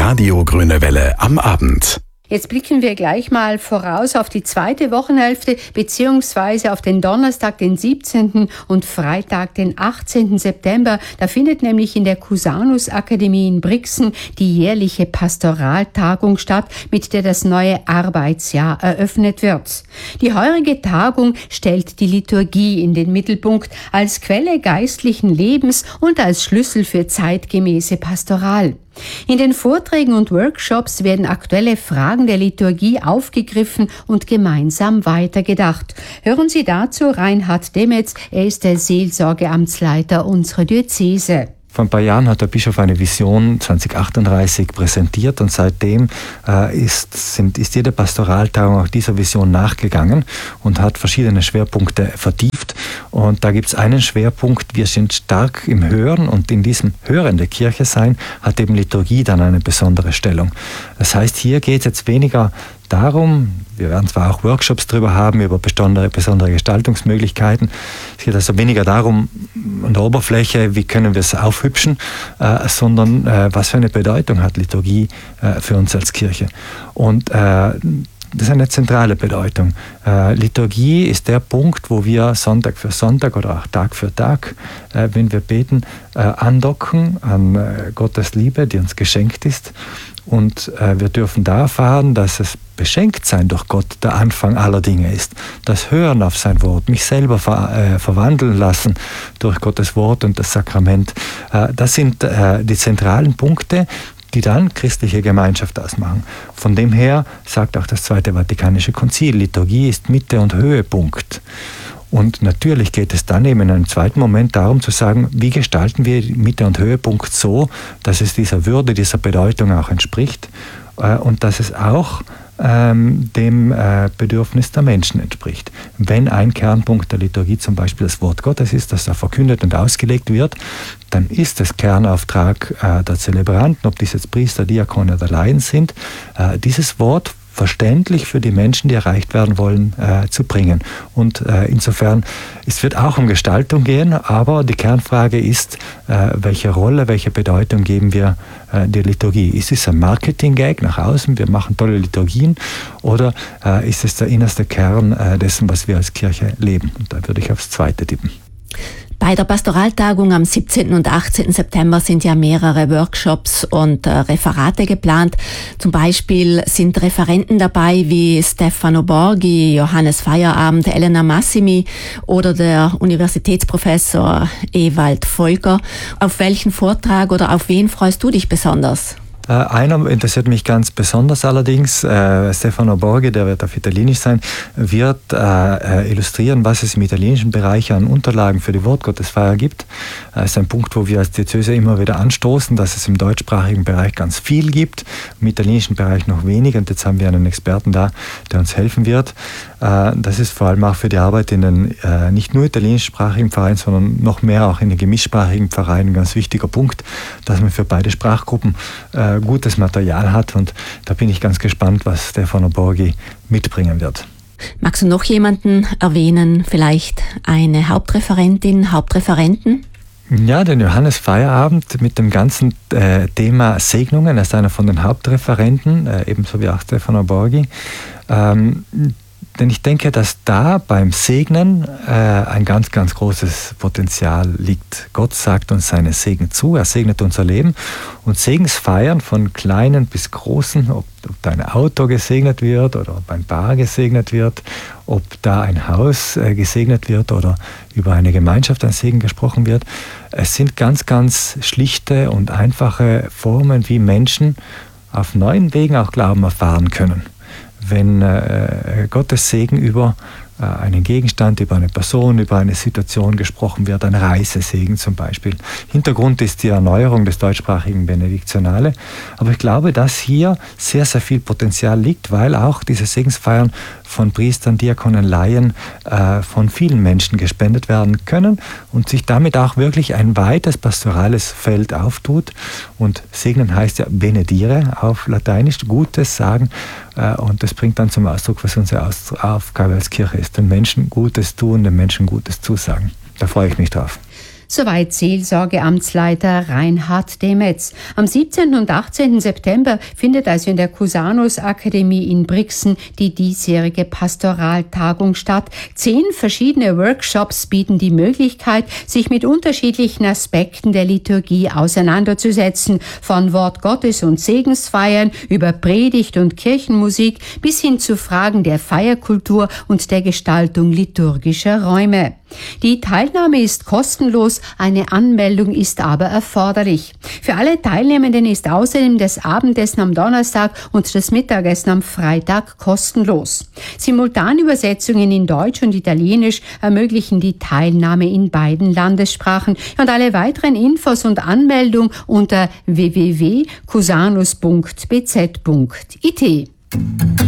Radio Grüne Welle am Abend. Jetzt blicken wir gleich mal voraus auf die zweite Wochenhälfte beziehungsweise auf den Donnerstag, den 17. und Freitag, den 18. September. Da findet nämlich in der Cusanus-Akademie in Brixen die jährliche Pastoraltagung statt, mit der das neue Arbeitsjahr eröffnet wird. Die heurige Tagung stellt die Liturgie in den Mittelpunkt als Quelle geistlichen Lebens und als Schlüssel für zeitgemäße Pastoral. In den Vorträgen und Workshops werden aktuelle Fragen der Liturgie aufgegriffen und gemeinsam weitergedacht. Hören Sie dazu Reinhard Demetz, er ist der Seelsorgeamtsleiter unserer Diözese. Vor ein paar Jahren hat der Bischof eine Vision 2038 präsentiert und seitdem ist jede Pastoraltagung auch dieser Vision nachgegangen und hat verschiedene Schwerpunkte vertieft. Und da gibt es einen Schwerpunkt, wir sind stark im Hören und in diesem Hören der Kirche sein hat eben Liturgie dann eine besondere Stellung. Das heißt, hier geht es jetzt weniger darum, wir werden zwar auch Workshops darüber haben, über besondere Gestaltungsmöglichkeiten. Es geht also weniger darum, an der Oberfläche, wie können wir es aufhübschen, sondern was für eine Bedeutung hat Liturgie für uns als Kirche. Und das ist eine zentrale Bedeutung. Liturgie ist der Punkt, wo wir Sonntag für Sonntag oder auch Tag für Tag, wenn wir beten, andocken an Gottes Liebe, die uns geschenkt ist. Und wir dürfen da erfahren, dass es beschenkt sein durch Gott der Anfang aller Dinge ist. Das Hören auf sein Wort, mich selber verwandeln lassen durch Gottes Wort und das Sakrament. Das sind die zentralen Punkte, die dann christliche Gemeinschaft ausmachen. Von dem her sagt auch das Zweite Vatikanische Konzil, Liturgie ist Mitte und Höhepunkt. Und natürlich geht es dann eben in einem zweiten Moment darum zu sagen, wie gestalten wir Mitte und Höhepunkt so, dass es dieser Würde, dieser Bedeutung auch entspricht und dass es auch dem Bedürfnis der Menschen entspricht. Wenn ein Kernpunkt der Liturgie zum Beispiel das Wort Gottes ist, das da verkündet und ausgelegt wird, dann ist es Kernauftrag der Zelebranten, ob dies jetzt Priester, Diakone oder Laien sind, dieses Wort verständlich für die Menschen, die erreicht werden wollen, zu bringen. Und insofern, es wird auch um Gestaltung gehen, aber die Kernfrage ist, welche Rolle, welche Bedeutung geben wir der Liturgie? Ist es ein Marketing-Gag nach außen, wir machen tolle Liturgien, oder ist es der innerste Kern dessen, was wir als Kirche leben? Und da würde ich aufs Zweite tippen. Bei der Pastoraltagung am 17. und 18. September sind ja mehrere Workshops und Referate geplant. Zum Beispiel sind Referenten dabei wie Stefano Borghi, Johannes Feierabend, Elena Massimi oder der Universitätsprofessor Ewald Volker. Auf welchen Vortrag oder auf wen freust du dich besonders? Einer interessiert mich ganz besonders allerdings, Stefano Borghi, der wird auf Italienisch sein, wird illustrieren, was es im italienischen Bereich an Unterlagen für die Wortgottesfeier gibt. Das ist ein Punkt, wo wir als Diözese immer wieder anstoßen, dass es im deutschsprachigen Bereich ganz viel gibt, im italienischen Bereich noch weniger, und jetzt haben wir einen Experten da, der uns helfen wird. Das ist vor allem auch für die Arbeit in den nicht nur italienischsprachigen Vereinen, sondern noch mehr auch in den gemischsprachigen Vereinen ein ganz wichtiger Punkt, dass man für beide Sprachgruppen gutes Material hat, und da bin ich ganz gespannt, was Stefano Borghi mitbringen wird. Magst du noch jemanden erwähnen, vielleicht eine Hauptreferentin, Hauptreferenten? Ja, den Johannes Feierabend mit dem ganzen Thema Segnungen, er ist einer von den Hauptreferenten, ebenso wie auch Stefano Borghi. Denn ich denke, dass da beim Segnen ein ganz, ganz großes Potenzial liegt. Gott sagt uns seinen Segen zu, er segnet unser Leben. Und Segensfeiern von Kleinen bis Großen, ob dein Auto gesegnet wird oder ob ein Paar gesegnet wird, ob da ein Haus gesegnet wird oder über eine Gemeinschaft ein Segen gesprochen wird. Es sind ganz, ganz schlichte und einfache Formen, wie Menschen auf neuen Wegen auch Glauben erfahren können. Wenn Gottes Segen über einen Gegenstand, über eine Person, über eine Situation gesprochen wird, ein Reisesegen zum Beispiel. Hintergrund ist die Erneuerung des deutschsprachigen Benediktionale. Aber ich glaube, dass hier sehr, sehr viel Potenzial liegt, weil auch diese Segensfeiern von Priestern, Diakonen, Laien von vielen Menschen gespendet werden können und sich damit auch wirklich ein weites pastorales Feld auftut. Und segnen heißt ja benedire auf Lateinisch, Gutes sagen. Und das bringt dann zum Ausdruck, was unsere Aufgabe als Kirche ist, den Menschen Gutes tun, den Menschen Gutes zusagen. Da freue ich mich drauf. Soweit Seelsorgeamtsleiter Reinhard Demetz. Am 17. und 18. September findet also in der Cusanus Akademie in Brixen die diesjährige Pastoraltagung statt. 10 verschiedene Workshops bieten die Möglichkeit, sich mit unterschiedlichen Aspekten der Liturgie auseinanderzusetzen, von Wort Gottes und Segensfeiern über Predigt und Kirchenmusik bis hin zu Fragen der Feierkultur und der Gestaltung liturgischer Räume. Die Teilnahme ist kostenlos, eine Anmeldung ist aber erforderlich. Für alle Teilnehmenden ist außerdem das Abendessen am Donnerstag und das Mittagessen am Freitag kostenlos. Simultanübersetzungen in Deutsch und Italienisch ermöglichen die Teilnahme in beiden Landessprachen. Und alle weiteren Infos und Anmeldung unter www.cusanus.bz.it.